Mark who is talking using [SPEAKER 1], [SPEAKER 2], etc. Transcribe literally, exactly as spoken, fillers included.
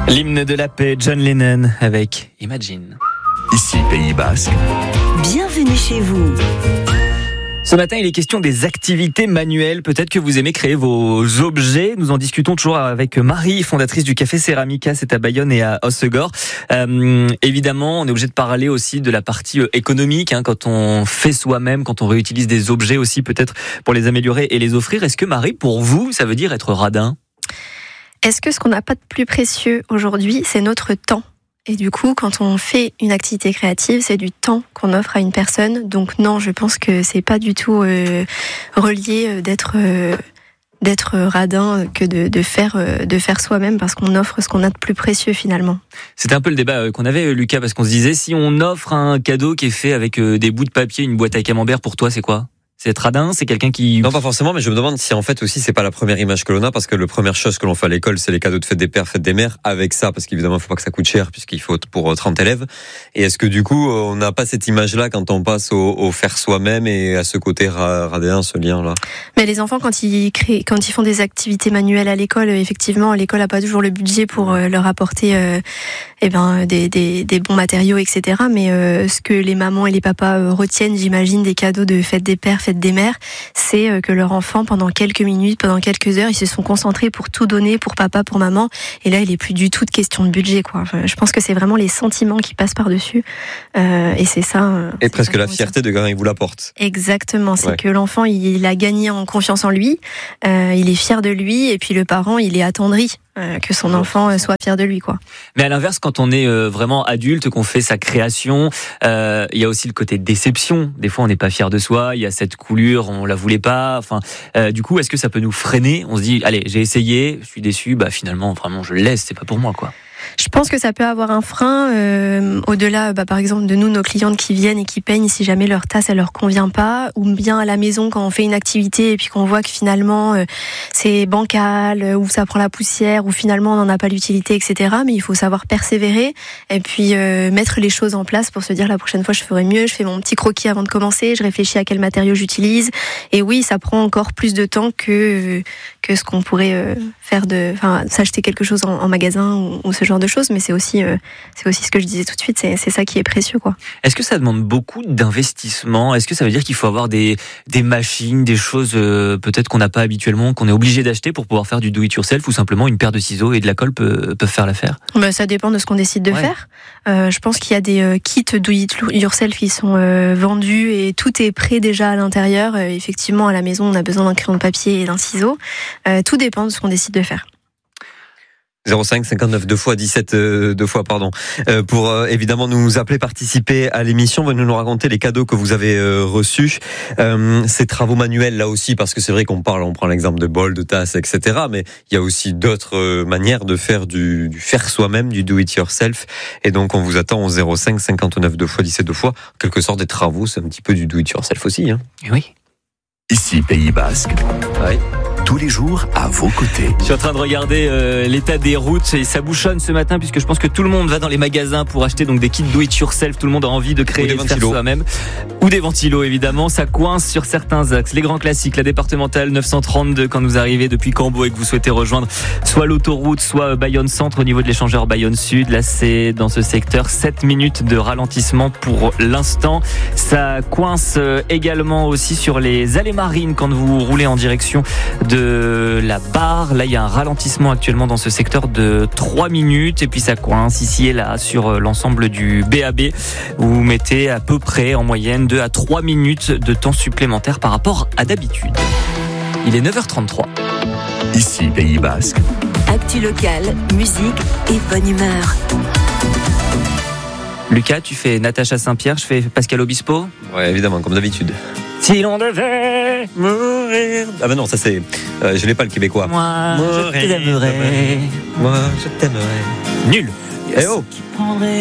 [SPEAKER 1] L'hymne de la paix, John Lennon avec Imagine.
[SPEAKER 2] Ici Pays Basque.
[SPEAKER 3] Bienvenue chez vous.
[SPEAKER 1] Ce matin, il est question des activités manuelles. Peut-être que vous aimez créer vos objets. Nous en discutons toujours avec Marie, fondatrice du Café Céramica. C'est à Bayonne et à Hossegor. Euh, évidemment, on est obligé de parler aussi de la partie économique, hein, quand on fait soi-même, quand on réutilise des objets aussi, peut-être pour les améliorer et les offrir. Est-ce que Marie, pour vous, ça veut dire être radin ?
[SPEAKER 4] Est-ce que ce qu'on n'a pas de plus précieux aujourd'hui, c'est notre temps ? Et du coup, quand on fait une activité créative, c'est du temps qu'on offre à une personne. Donc non, je pense que c'est pas du tout euh, relié d'être euh, d'être radin que de, de faire euh, de faire soi-même, parce qu'on offre ce qu'on a de plus précieux finalement.
[SPEAKER 1] C'était un peu le débat qu'on avait, Lucas, parce qu'on se disait, si on offre un cadeau qui est fait avec des bouts de papier, une boîte à camembert, pour toi, c'est quoi ? C'est être radin, c'est quelqu'un qui...
[SPEAKER 5] Non, pas forcément, mais je me demande si en fait aussi c'est pas la première image que l'on a, parce que la première chose que l'on fait à l'école, c'est les cadeaux de fête des pères, fête des mères, avec ça, parce qu'évidemment il faut pas que ça coûte cher, puisqu'il faut pour trente élèves. Et est-ce que du coup on n'a pas cette image-là quand on passe au, au faire soi-même et à ce côté radin, ce lien-là ?
[SPEAKER 4] Mais les enfants, quand ils créent, quand ils font des activités manuelles à l'école, effectivement, l'école a pas toujours le budget pour leur apporter euh, eh ben des, des, des bons matériaux, et cetera. Mais euh, ce que les mamans et les papas retiennent, j'imagine, des cadeaux de fête des pères, fête des mères, c'est que leur enfant, pendant quelques minutes, pendant quelques heures, ils se sont concentrés pour tout donner, pour papa, pour maman. Et là, il est plus du tout de question de budget, quoi. Enfin, je pense que c'est vraiment les sentiments qui passent par-dessus. Euh, et c'est ça.
[SPEAKER 5] Et c'est presque la fierté de quand il vous l'apporte.
[SPEAKER 4] Exactement. C'est
[SPEAKER 5] ouais.
[SPEAKER 4] que l'enfant, il a gagné en confiance en lui. Euh, il est fier de lui. Et puis le parent, il est attendri euh, que son enfant soit fier de lui, quoi.
[SPEAKER 1] Mais à l'inverse, quand on est euh, vraiment adulte, qu'on fait sa création, euh, il y a aussi le côté déception. Des fois, on n'est pas fier de soi. Il y a cette coulure, on la voulait pas. Enfin, euh, du coup, est-ce que ça peut nous freiner ? On se dit, allez, j'ai essayé, je suis déçu. Bah finalement, vraiment, je le laisse. C'est pas pour moi, quoi.
[SPEAKER 4] Je pense que ça peut avoir un frein euh, au-delà, bah, par exemple, de nous, nos clientes qui viennent et qui peignent, si jamais leur tasse, elle leur convient pas, ou bien à la maison quand on fait une activité et puis qu'on voit que finalement euh, c'est bancal, euh, ou ça prend la poussière, ou finalement on n'en a pas l'utilité, et cetera. Mais il faut savoir persévérer et puis euh, mettre les choses en place pour se dire la prochaine fois je ferai mieux, je fais mon petit croquis avant de commencer, je réfléchis à quel matériau j'utilise. Et oui, ça prend encore plus de temps que que ce qu'on pourrait euh, faire de, enfin, s'acheter quelque chose en, en magasin ou, ou ce genre de choses, mais c'est aussi, euh, c'est aussi ce que je disais tout de suite, c'est, c'est ça qui est précieux, quoi.
[SPEAKER 1] Est-ce que ça demande beaucoup d'investissement ? Est-ce que ça veut dire qu'il faut avoir des, des machines, des choses euh, peut-être qu'on n'a pas habituellement, qu'on est obligé d'acheter pour pouvoir faire du do-it-yourself, ou simplement une paire de ciseaux et de la colle peut, peuvent faire l'affaire ?
[SPEAKER 4] Bah, ça dépend de ce qu'on décide de ouais. faire. Euh, je pense qu'il y a des euh, kits do-it-yourself qui sont euh, vendus et tout est prêt déjà à l'intérieur. Euh, effectivement, à la maison, on a besoin d'un crayon de papier et d'un ciseau. Euh, tout dépend de ce qu'on décide de faire.
[SPEAKER 5] zéro cinq cinquante-neuf deux fois dix-sept euh, deux fois pardon euh, pour euh, évidemment nous appeler, participer à l'émission, venez nous raconter les cadeaux que vous avez euh, reçus, euh, ces travaux manuels là aussi, parce que c'est vrai qu'on parle, on prend l'exemple de bols, de tasses, et cetera. Mais il y a aussi d'autres euh, manières de faire du, du faire soi-même, du do it yourself. Et donc on vous attend au zéro cinq cinquante-neuf deux fois dix-sept deux fois. En quelque sorte des travaux, c'est un petit peu du do it yourself aussi, hein.
[SPEAKER 1] Oui.
[SPEAKER 2] Ici Pays Basque.
[SPEAKER 5] Ouais.
[SPEAKER 2] Tous les jours à vos côtés.
[SPEAKER 1] Je suis en train de regarder euh, l'état des routes et ça bouchonne ce matin, puisque je pense que tout le monde va dans les magasins pour acheter donc des kits do it yourself. Tout le monde a envie de créer, de faire soi-même, ou des ventilos évidemment. Ça coince sur certains axes. Les grands classiques, la départementale neuf cent trente-deux quand vous arrivez depuis Cambo et que vous souhaitez rejoindre soit l'autoroute, soit Bayonne Centre au niveau de l'échangeur Bayonne Sud. Là, c'est dans ce secteur sept minutes de ralentissement pour l'instant. Ça coince également aussi sur les allées marines quand vous roulez en direction de de la barre. Là, il y a un ralentissement actuellement dans ce secteur de trois minutes. Et puis, ça coince ici et là sur l'ensemble du B A B. Vous mettez à peu près, en moyenne, deux à trois minutes de temps supplémentaire par rapport à d'habitude. Il est neuf heures trente-trois.
[SPEAKER 2] Ici, Pays Basque.
[SPEAKER 3] Actu locale, musique et bonne humeur.
[SPEAKER 1] Lucas, tu fais Natacha Saint-Pierre, je fais Pascal Obispo.
[SPEAKER 5] Ouais, évidemment, comme d'habitude.
[SPEAKER 1] Si l'on devait
[SPEAKER 5] mourir. Ah ben non, ça c'est... Euh, je l'ai pas le québécois.
[SPEAKER 1] Moi,
[SPEAKER 5] mourir,
[SPEAKER 1] je t'aimerais.
[SPEAKER 5] Moi, je t'aimerais.
[SPEAKER 1] Nul.
[SPEAKER 5] Eh oh.